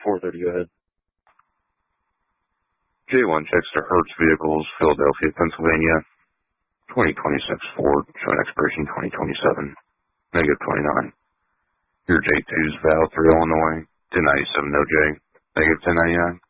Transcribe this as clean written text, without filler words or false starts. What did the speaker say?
430, go ahead. J1 checks to Hertz Vehicles, Philadelphia, Pennsylvania. 2026 Ford, showing expiration 2027. -29. Your J2's Val 3 Illinois. 1097 OJ. -1099.